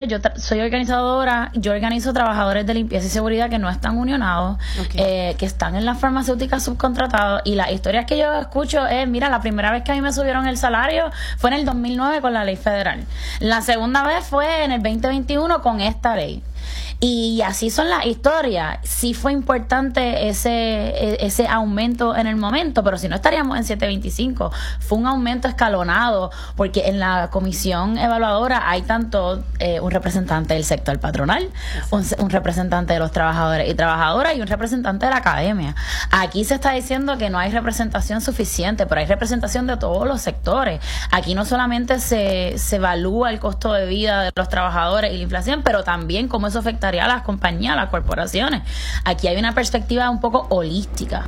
soy organizadora, yo organizo trabajadores de limpieza y seguridad que no están unionados, que están en las farmacéuticas subcontratados, y las historias que yo escucho es, mira, la primera vez que a mí me subieron el salario fue en el 2009 con la ley federal, la segunda vez fue en el 2021 con esta ley. Y así son las historias. Sí fue importante ese aumento en el momento, pero si no estaríamos en 7.25. Fue un aumento escalonado, porque en la comisión evaluadora hay tanto un representante del sector patronal, un representante de los trabajadores y trabajadoras y un representante de la academia. Aquí se está diciendo que no hay representación suficiente, pero hay representación de todos los sectores. Aquí no solamente se evalúa el costo de vida de los trabajadores y la inflación, pero también cómo eso afectaría a las compañías, a las corporaciones. Aquí hay una perspectiva un poco holística.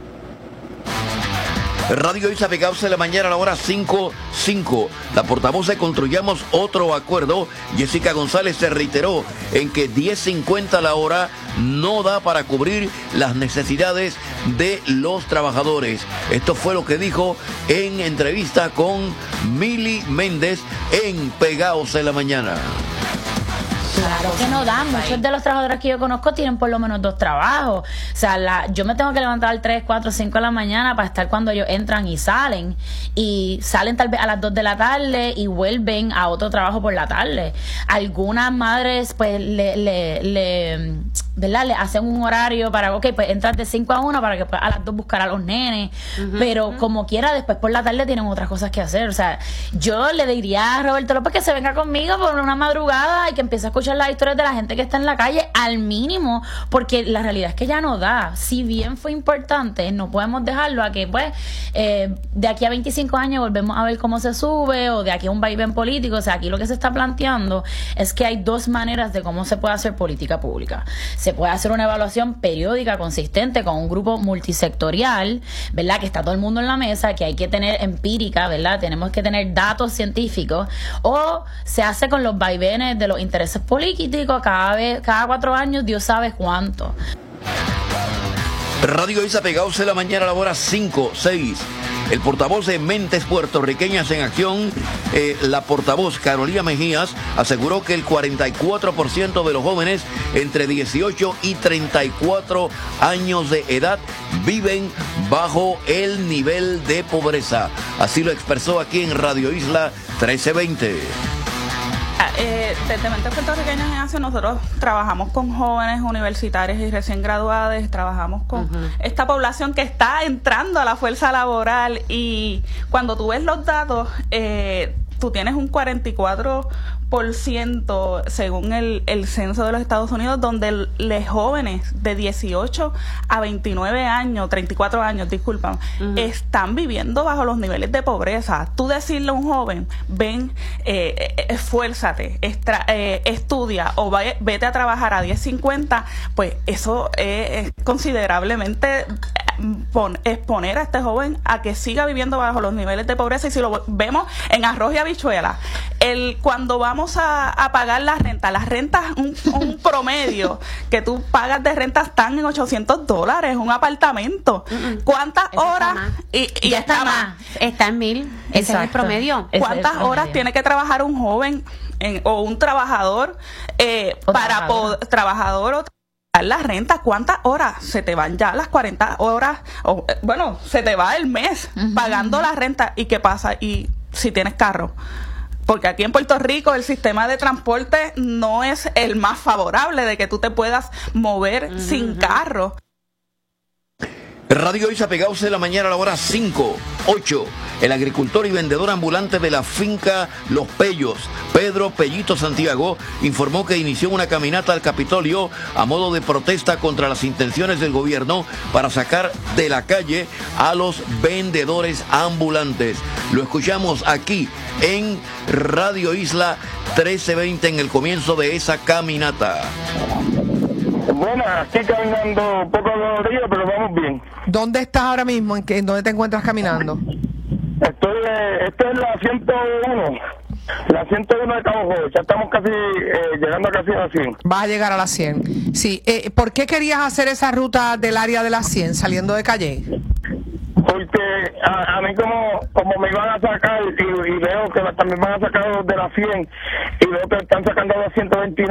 Radio Isla Pegados en la mañana a la hora 5:05. La portavoz de Construyamos Otro Acuerdo, Jessica González, se reiteró en que 10.50 la hora no da para cubrir las necesidades de los trabajadores. Esto fue lo que dijo en entrevista con Mili Méndez en Pegados en la mañana. Claro que no dan. Muchos de los trabajadores que yo conozco tienen por lo menos 2 trabajos. O sea, yo me tengo que levantar a las 3, 4, 5 de la mañana para estar cuando ellos entran y salen. Y salen tal vez a las 2 de la tarde y vuelven a otro trabajo por la tarde. Algunas madres pues ¿verdad? Le hacen un horario para, pues entras de 5 a 1 para que a las 2 buscar a los nenes. Pero como quiera, después por la tarde tienen otras cosas que hacer. O sea, yo le diría a Roberto López que se venga conmigo por una madrugada y que empiece a escuchar las historias de la gente que está en la calle al mínimo, porque la realidad es que ya no da. Si bien fue importante, no podemos dejarlo a que pues de aquí a 25 años volvemos a ver cómo se sube, o de aquí a un vaivén político. O sea, aquí lo que se está planteando es que hay 2 maneras de cómo se puede hacer política pública. Se puede hacer una evaluación periódica consistente con un grupo multisectorial, ¿verdad? Que está todo el mundo en la mesa, que hay que tener empírica, ¿verdad? Tenemos que tener datos científicos, o se hace con los vaivenes de los intereses políticos, cada 4 años, Dios sabe cuánto. Radio Isla Pegados en la mañana a la hora 5:06. El portavoz de Mentes Puertorriqueñas en Acción, la portavoz Carolina Mejías, aseguró que el 44% de los jóvenes entre 18 y 34 años de edad viven bajo el nivel de pobreza. Así lo expresó aquí en Radio Isla 1320. Desde Mentes Puertorriqueñas en Acción nosotros trabajamos con jóvenes universitarios y recién graduados, trabajamos con esta población que está entrando a la fuerza laboral, y cuando tú ves los datos, tú tienes un 44% según el censo de los Estados Unidos, donde los jóvenes de 18 a 29 años, 34 años, disculpa, están viviendo bajo los niveles de pobreza. Tú decirle a un joven, ven, esfuérzate, estudia o vete a trabajar a 10.50, pues eso es considerablemente exponer a este joven a que siga viviendo bajo los niveles de pobreza. Y si lo vemos en arroz y habichuela, cuando vamos a pagar las rentas, un promedio que tú pagas de renta están en $800, un apartamento. ¿Cuántas horas? Y ya está más, está en 1,000. Ese es el promedio. ¿Cuántas horas tiene que trabajar un joven o un trabajador para poder trabajador la renta? ¿Cuántas horas se te van ya las 40 horas? Bueno, se te va el mes pagando la renta. ¿Y qué pasa? Y si tienes carro, porque aquí en Puerto Rico el sistema de transporte no es el más favorable de que tú te puedas mover sin carro. Radio Isla Pegados en la mañana a la hora 5:08. El agricultor y vendedor ambulante de la finca Los Pellos, Pedro Pellito Santiago, informó que inició una caminata al Capitolio a modo de protesta contra las intenciones del gobierno para sacar de la calle a los vendedores ambulantes. Lo escuchamos aquí en Radio Isla 1320 en el comienzo de esa caminata. Bueno, aquí caminando un poco dolorido, pero vamos bien. ¿Dónde estás ahora mismo? ¿En dónde te encuentras caminando? Estoy en la 101. La 101 de Cabo Joven. Ya estamos casi llegando casi a la 100. Vas a llegar a la 100. Sí. ¿Por qué querías hacer esa ruta del área de la 100 saliendo de Calle? Porque a mí como me iban a sacar y veo que también van a sacar de la 100 y veo que están sacando los 129.